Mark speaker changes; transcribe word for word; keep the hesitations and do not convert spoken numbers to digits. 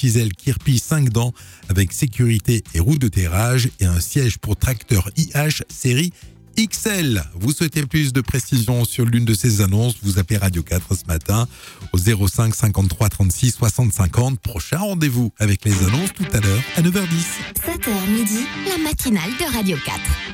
Speaker 1: chisel Kirpi cinq dents avec sécurité et roue de terrage et un siège pour tracteur I H série X L. Vous souhaitez plus de précisions sur l'une de ces annonces, vous appelez Radio quatre ce matin au zéro cinq cinquante-trois trente-six soixante cinquante. Prochain rendez-vous avec les annonces tout à l'heure à neuf heures dix.
Speaker 2: sept heures midi, la matinale de Radio quatre.